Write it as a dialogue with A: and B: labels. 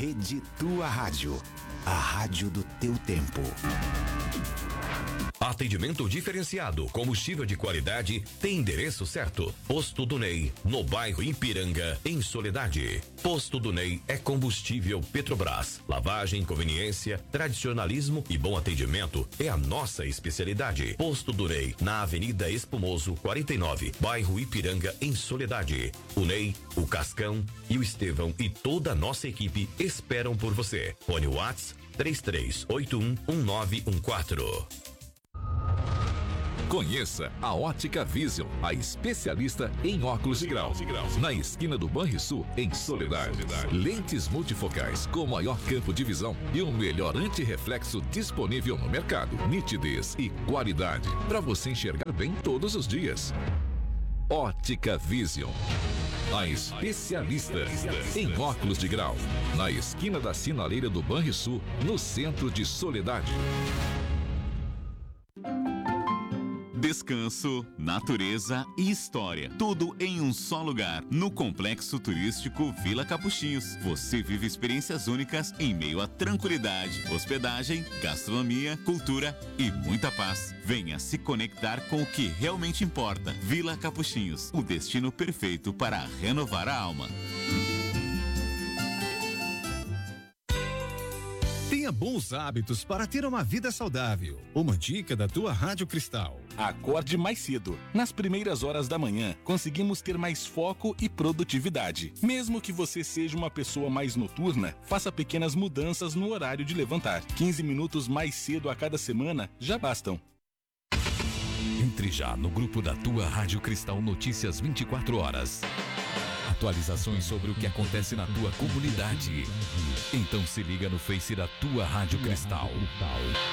A: Rede Tua Rádio, a rádio do teu tempo.
B: Atendimento diferenciado, combustível de qualidade, tem endereço certo. Posto do Ney, no bairro Ipiranga, em Soledade. Posto do Ney é combustível Petrobras. Lavagem, conveniência, tradicionalismo e bom atendimento é a nossa especialidade. Posto do Ney, na Avenida Espumoso, 49, bairro Ipiranga, em Soledade. O Ney, o Cascão e o Estevão e toda a nossa equipe esperam por você. Fone WhatsApp 33811914.
C: Conheça a Ótica Vision, a especialista em óculos de grau. Na esquina do Banrisul, em Soledade. Lentes multifocais com maior campo de visão e o melhor antirreflexo disponível no mercado. Nitidez e qualidade para você enxergar bem todos os dias. Ótica Vision, a especialista em óculos de grau. Na esquina da sinaleira do Banrisul, no centro de Soledade.
D: Descanso, natureza e história. Tudo em um só lugar. No Complexo Turístico Vila Capuchinhos. Você vive experiências únicas em meio à tranquilidade, hospedagem, gastronomia, cultura e muita paz. Venha se conectar com o que realmente importa. Vila Capuchinhos, o destino perfeito para renovar a alma.
E: Tenha bons hábitos para ter uma vida saudável. Uma dica da tua Rádio Cristal.
F: Acorde mais cedo. Nas primeiras horas da manhã, conseguimos ter mais foco e produtividade. Mesmo que você seja uma pessoa mais noturna, faça pequenas mudanças no horário de levantar. 15 minutos mais cedo a cada semana já bastam.
C: Entre já no grupo da tua Rádio Cristal Notícias 24 horas. Atualizações sobre o que acontece na tua comunidade. Então se liga no Face da tua Rádio Cristal.